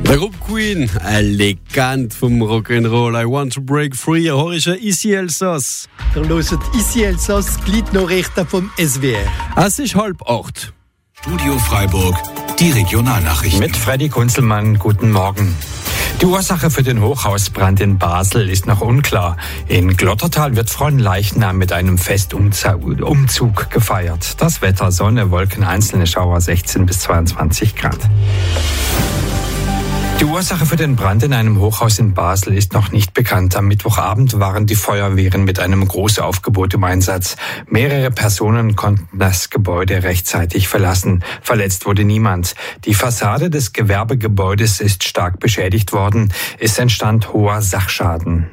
Der Groupe Queen, eine Legende vom Rock'n'Roll. I want to break free. Hier ist Ici Elsass. Ihr hört Ici Elsass, die Gliednachrichten vom SWR. Es ist 7:30. Studio Freiburg, die Regionalnachrichten. Mit Freddy Kunzelmann, guten Morgen. Die Ursache für den Hochhausbrand in Basel ist noch unklar. In Glottertal wird Fronleichnam mit einem Festumzug gefeiert. Das Wetter: Sonne, Wolken, einzelne Schauer, 16 bis 22 Grad. Die Ursache für den Brand in einem Hochhaus in Basel ist noch nicht bekannt. Am Mittwochabend waren die Feuerwehren mit einem Großaufgebot im Einsatz. Mehrere Personen konnten das Gebäude rechtzeitig verlassen. Verletzt wurde niemand. Die Fassade des Gewerbegebäudes ist stark beschädigt worden. Es entstand hoher Sachschaden.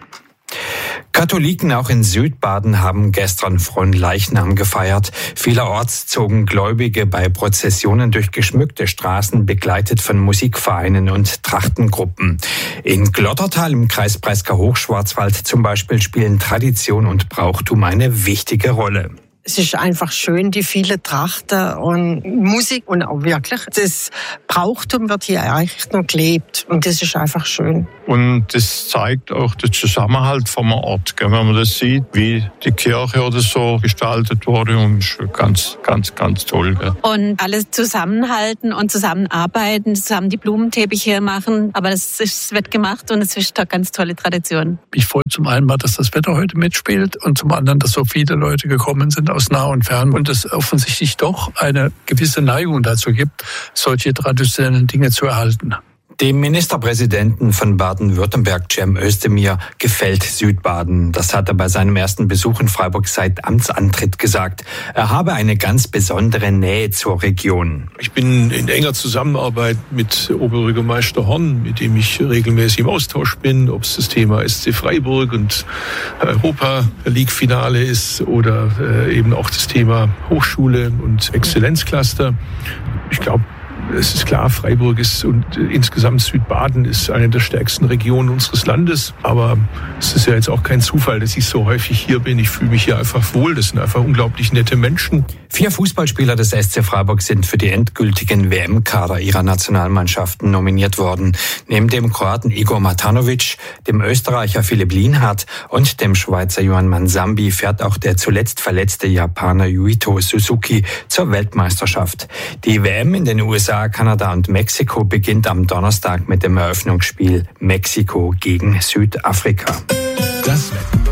Katholiken auch in Südbaden haben gestern Fronleichnam gefeiert. Vielerorts zogen Gläubige bei Prozessionen durch geschmückte Straßen, begleitet von Musikvereinen und Trachtengruppen. In Glottertal im Kreis Breisgau-Hochschwarzwald zum Beispiel spielen Tradition und Brauchtum eine wichtige Rolle. Es ist einfach schön, die vielen Trachten und Musik und auch wirklich das Brauchtum wird hier eigentlich noch gelebt und das ist einfach schön. Und das zeigt auch den Zusammenhalt vom Ort, wenn man das sieht, wie die Kirche oder so gestaltet wurde, und ist ganz, ganz, ganz toll. Und alles zusammenhalten und zusammenarbeiten, zusammen die Blumenteppiche machen, aber das wird gemacht und es ist eine ganz tolle Tradition. Ich freue mich zum einen mal, dass das Wetter heute mitspielt und zum anderen, dass so viele Leute gekommen sind aus nah und fern und es offensichtlich doch eine gewisse Neigung dazu gibt, solche traditionellen Dinge zu erhalten. Dem Ministerpräsidenten von Baden-Württemberg, Cem Özdemir, gefällt Südbaden. Das hat er bei seinem ersten Besuch in Freiburg seit Amtsantritt gesagt. Er habe eine ganz besondere Nähe zur Region. Ich bin in enger Zusammenarbeit mit Oberbürgermeister Horn, mit dem ich regelmäßig im Austausch bin, ob es das Thema SC Freiburg und Europa League-Finale ist oder eben auch das Thema Hochschule und Exzellenzcluster. Ich glaube, es ist klar, Freiburg ist und insgesamt Südbaden ist eine der stärksten Regionen unseres Landes. Aber es ist ja jetzt auch kein Zufall, dass ich so häufig hier bin. Ich fühle mich hier einfach wohl. Das sind einfach unglaublich nette Menschen. 4 Fußballspieler des SC Freiburg sind für die endgültigen WM-Kader ihrer Nationalmannschaften nominiert worden. Neben dem Kroaten Igor Matanovic, dem Österreicher Philipp Lienhardt und dem Schweizer Yoan Mansambi fährt auch der zuletzt verletzte Japaner Yuito Suzuki zur Weltmeisterschaft. Die WM in den USA, Kanada und Mexiko beginnt am Donnerstag mit dem Eröffnungsspiel Mexiko gegen Südafrika. Das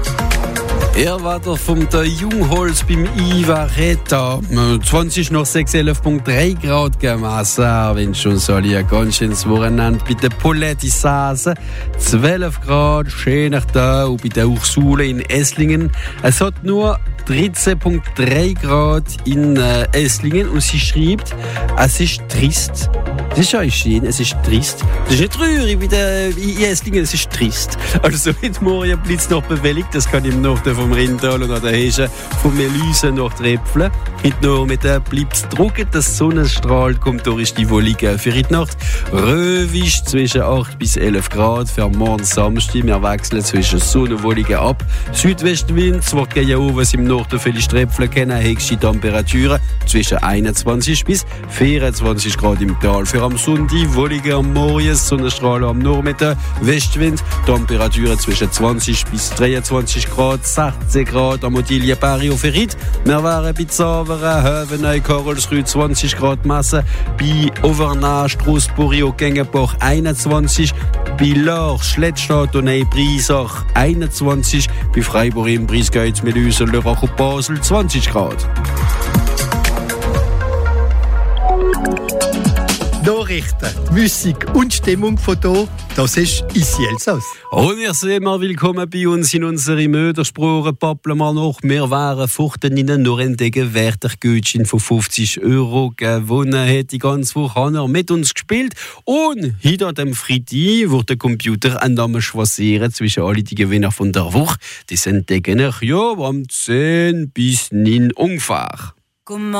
Wetter vom der Jungholz beim Ivareta. 20 nach 6, 11,3 Grad gemessen. Wenn schon soll ich ganz schönes Wochenende bei der Poletti-Sase. 12 Grad, schön nach da. Und bei der Ursule in Esslingen. Es hat nur 13,3 Grad in Esslingen und sie schreibt, es ist trist. Das ist ja schön, es ist trist. Das ist nicht traurig wie in Esslingen, es ist trist. Also heute Morgen Blitz noch bewältigt, das kann ich im Norden vom Rindtal und an der Hege vom Melüse noch tröpfeln. Heute noch mit der bleibt trocken, der Sonnenstrahl kommt durch die Wollige. Für heute Nacht Röwisch zwischen 8 bis 11 Grad, für morgen Samstag. Wir wechseln zwischen Sonne und Wollige ab. Südwestwind, zwar gehen ja auch, was im Norden viele Tröpfchen kennen, höchste Temperaturen zwischen 21 bis 24 Grad im Tal. Für am Sonntag Wollige am Morgen, Sonnenstrahl am Nachmittag, Westwind, Temperaturen zwischen 20 bis 23 Grad, 16 Grad am Ottilie Paris für heute. Wir waren bei Zaveren, Hövenay, Karlsruhe 20 Grad Masse, bei Auvernach, Strassburg und Gengenbach 21, bei Lars, Schlettstadt und Neibrisach 21, bei Freiburg im Breisgau, Melüse, Lörrach und Basel 20 Grad. Nachrichten, Musik und Stimmung von hier, das ist Ici Elsass. Und wir sind mal willkommen bei uns in unsere Mödersprache. Pappeln wir noch. Wir waren fortan in nur ein Gegenwärtig-Gutschein von 50 € gewonnen. Hat die ganze Woche mit uns gespielt. Und heute an dem Freitag wird der Computer einen Namen choisieren zwischen alle die Gewinner von der Woche. Die sind ja am 10 bis 9 ungefähr.